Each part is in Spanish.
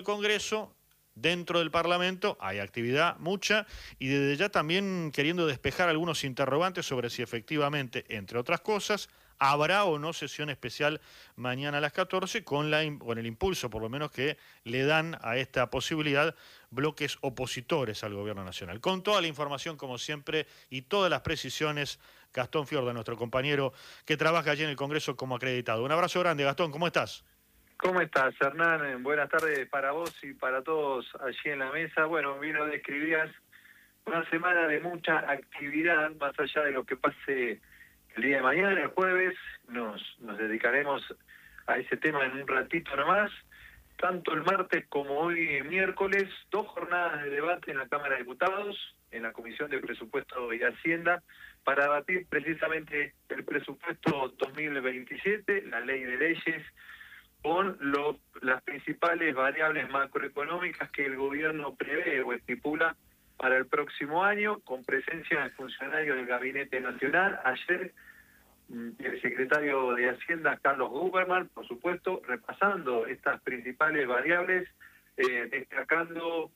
Congreso, dentro del Parlamento, hay actividad mucha y desde ya también queriendo despejar algunos interrogantes sobre si efectivamente, entre otras cosas, habrá o no sesión especial mañana a las 14 con el impulso, por lo menos, que le dan a esta posibilidad bloques opositores al gobierno nacional. Con toda la información, como siempre, y todas las precisiones, Gastón Fiorda, nuestro compañero que trabaja allí en el Congreso como acreditado. Un abrazo grande, Gastón, ¿cómo estás? ¿Cómo estás, Hernán? Buenas tardes para vos y para todos allí en la mesa. Bueno, bien lo describías, una semana de mucha actividad, más allá de lo que pase el día de mañana, el jueves, nos dedicaremos a ese tema en un ratito nomás. Tanto el martes como hoy miércoles, 2 jornadas de debate en la Cámara de Diputados, en la Comisión de Presupuesto y Hacienda, para debatir precisamente el presupuesto 2027, la ley de leyes, con las principales variables macroeconómicas que el gobierno prevé o estipula para el próximo año, con presencia de funcionarios del Gabinete Nacional. Ayer el secretario de Hacienda, Carlos Guberman, por supuesto, repasando estas principales variables, destacando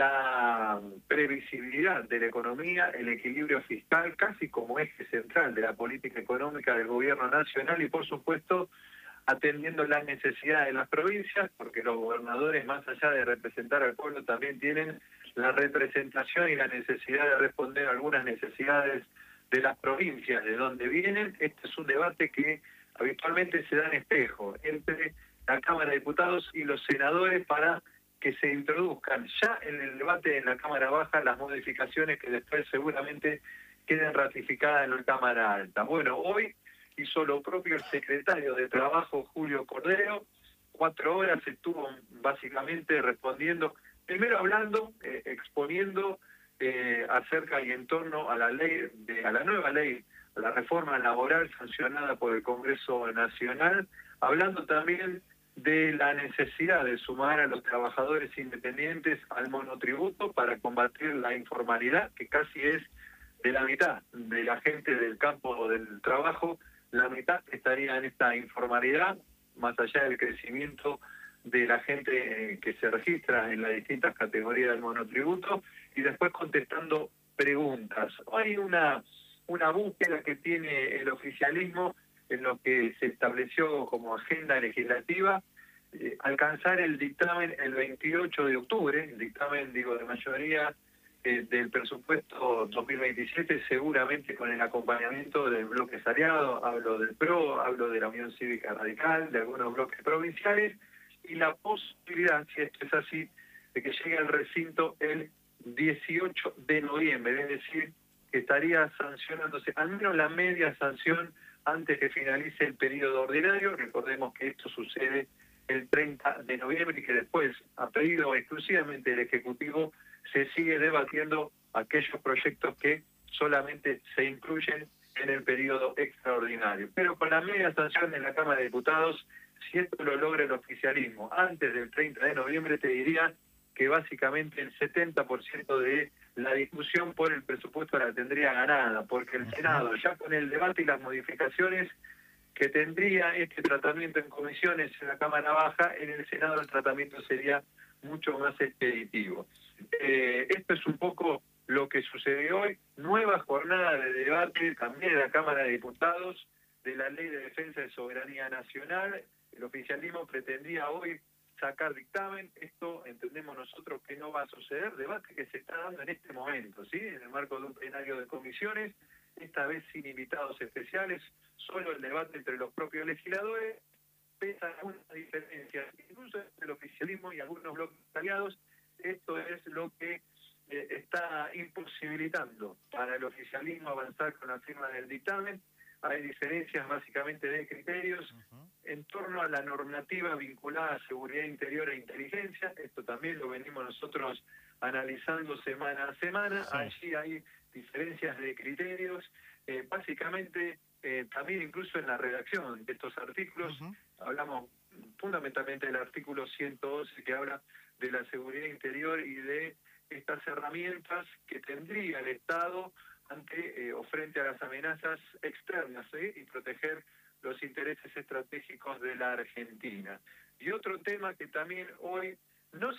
la previsibilidad de la economía, el equilibrio fiscal, casi como eje central de la política económica del gobierno nacional y, por supuesto, atendiendo las necesidades de las provincias, porque los gobernadores, más allá de representar al pueblo, también tienen la representación y la necesidad de responder a algunas necesidades de las provincias de donde vienen. Este es un debate que habitualmente se da en espejo entre la Cámara de Diputados y los senadores para que se introduzcan ya en el debate en la Cámara Baja las modificaciones que después seguramente queden ratificadas en la Cámara Alta. Bueno, hoy hizo lo propio el secretario de Trabajo, Julio Cordero. 4 horas estuvo básicamente respondiendo, primero hablando, exponiendo acerca y en torno a la ley, a la nueva ley, a la reforma laboral sancionada por el Congreso Nacional, hablando también de la necesidad de sumar a los trabajadores independientes al monotributo para combatir la informalidad, que casi es de la mitad de la gente del campo del trabajo. La mitad estaría en esta informalidad, más allá del crecimiento de la gente que se registra en las distintas categorías del monotributo, y después contestando preguntas. Hay una búsqueda que tiene el oficialismo en lo que se estableció como agenda legislativa, alcanzar el dictamen el 28 de octubre, el dictamen, digo, de mayoría del presupuesto 2027, seguramente con el acompañamiento del bloque Aliado. Hablo del PRO, hablo de la Unión Cívica Radical, de algunos bloques provinciales, y la posibilidad, si esto es así, de que llegue al recinto el 18 de noviembre, es decir, que estaría sancionándose al menos la media sanción antes que finalice el periodo ordinario. Recordemos que esto sucede el 30 de noviembre y que después, a pedido exclusivamente del Ejecutivo, se sigue debatiendo aquellos proyectos que solamente se incluyen en el periodo extraordinario. Pero con la media sanción en la Cámara de Diputados, si esto lo logra el oficialismo antes del 30 de noviembre, te diría que básicamente el 70% de la discusión por el presupuesto la tendría ganada, porque el Senado, ya con el debate y las modificaciones que tendría este tratamiento en comisiones en la Cámara Baja, en el Senado el tratamiento sería mucho más expeditivo. Esto es un poco lo que sucedió hoy. Nueva jornada de debate también en la Cámara de Diputados de la Ley de Defensa de Soberanía Nacional. El oficialismo pretendía hoy sacar dictamen. Esto entendemos nosotros que no va a suceder. Debate que se está dando en este momento, ¿sí? En el marco de un plenario de comisiones, esta vez sin invitados especiales, solo el debate entre los propios legisladores. Pesan algunas diferencias, incluso entre el oficialismo y algunos bloques aliados. Esto es lo que está imposibilitando para el oficialismo avanzar con la firma del dictamen. Hay diferencias básicamente de criterios en torno a la normativa vinculada a seguridad interior e inteligencia. Esto también lo venimos nosotros analizando semana a semana. Sí. Allí hay diferencias de criterios, básicamente también incluso en la redacción de estos artículos. Hablamos fundamentalmente del artículo 111, que habla de la seguridad interior y de estas herramientas que tendría el Estado ante o frente a las amenazas externas, y proteger los intereses estratégicos de la Argentina. Y otro tema que también hoy no